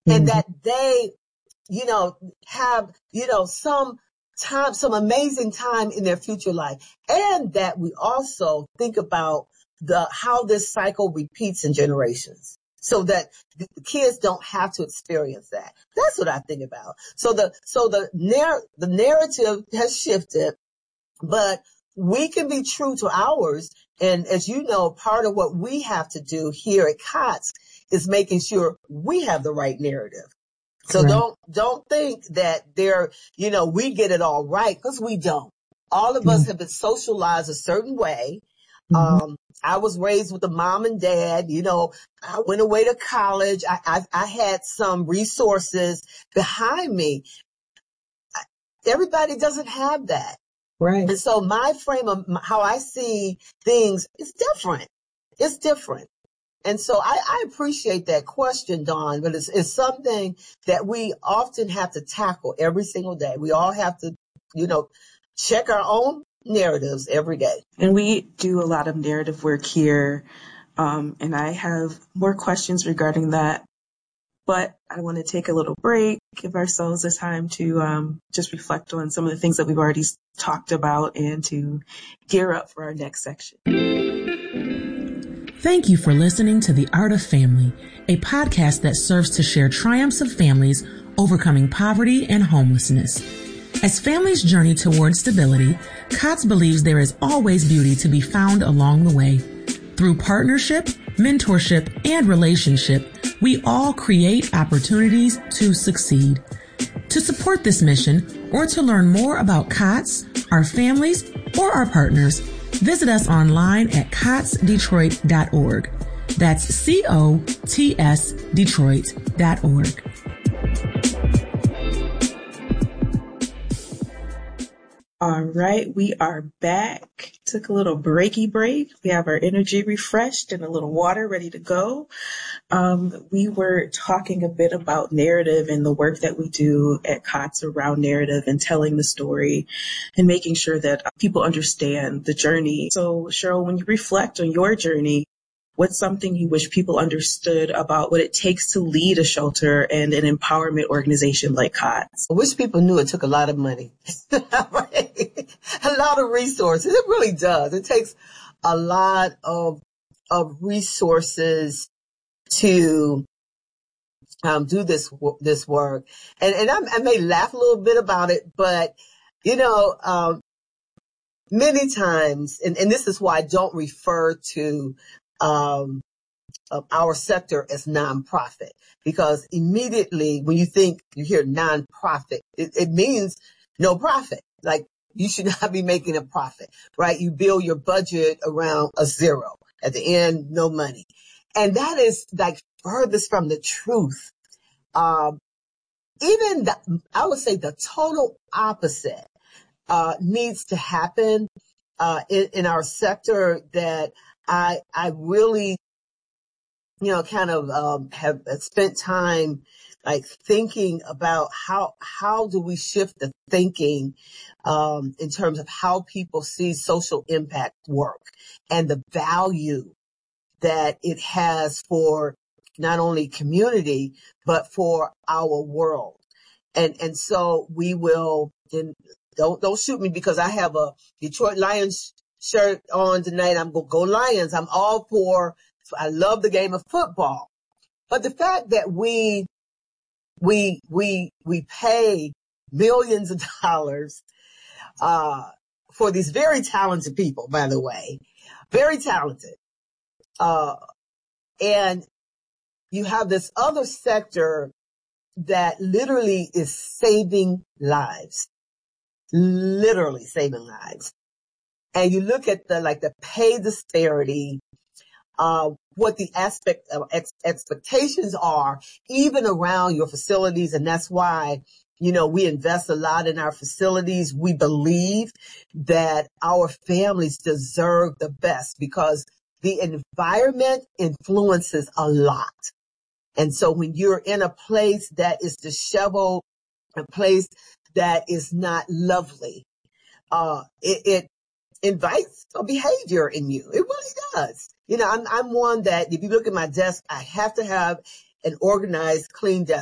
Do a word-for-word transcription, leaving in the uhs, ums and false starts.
and that they, you know, have, you know, some time, some amazing time in their future life. And that we also think about the, how this cycle repeats in generations so that the kids don't have to experience that. That's what I think about. So the, so the narr, the narrative has shifted, but we can be true to ours. And as you know, part of what we have to do here at COTS is making sure we have the right narrative. So Correct. don't, don't think that they're, you know, we get it all right, because we don't. All of us have been socialized a certain way. Mm-hmm. Um, I was raised with a mom and dad, you know, I went away to college. I, I, I had some resources behind me. Everybody doesn't have that. Right. And so my frame of how I see things is different. It's different. And so I, I appreciate that question, Dawn, but it's, it's something that we often have to tackle every single day. We all have to, you know, check our own narratives every day. And we do a lot of narrative work here. Um, and I have more questions regarding that. But I want to take a little break, give ourselves a time to um, just reflect on some of the things that we've already talked about and to gear up for our next section. Thank you for listening to The Art of Family, a podcast that serves to share triumphs of families overcoming poverty and homelessness. As families journey toward stability, COTS believes there is always beauty to be found along the way. Through partnership, mentorship, and relationship, we all create opportunities to succeed. To support this mission or to learn more about COTS, our families, or our partners, visit us online at cots detroit dot org. That's C O T S Detroit dot org. All right, we are back. Took a little breaky break. We have our energy refreshed and a little water ready to go. Um, we were talking a bit about narrative and the work that we do at COTS around narrative and telling the story and making sure that people understand the journey. So, Cheryl, when you reflect on your journey, what's something you wish people understood about what it takes to lead a shelter and an empowerment organization like COTS? I wish people knew it took a lot of money, right? A lot of resources. It really does. It takes a lot of of resources to um, do this this work. And, and I, I may laugh a little bit about it, but, you know, um, many times, and, and this is why I don't refer to um, uh, our sector as nonprofit, because immediately when you think, you hear nonprofit, it, it means no profit. Like, you should not be making a profit, right? You build your budget around a zero. At the end, no money. And that is like furthest from the truth. Um, even the, I would say the total opposite, uh, needs to happen, uh, in, in our sector, that I, I really, you know, kind of, um, have spent time like thinking about how, how do we shift the thinking, um, in terms of how people see social impact work and the value that it has for not only community, but for our world. And, and so we will, and don't, don't shoot me because I have a Detroit Lions shirt on tonight. I'm going to go Lions. I'm all for, I love the game of football. But the fact that we, we, we, we pay millions of dollars, uh, for these very talented people, by the way, very talented. Uh, and you have this other sector that literally is saving lives, literally saving lives. And you look at the, like the pay disparity, uh, what the aspect of ex- expectations are, even around your facilities. And that's why, you know, we invest a lot in our facilities. We believe that our families deserve the best because the environment influences a lot. And so when you're in a place that is disheveled, a place that is not lovely, uh, it, it invites a behavior in you. It really does. You know, I'm, I'm one that if you look at my desk, I have to have an organized, clean desk.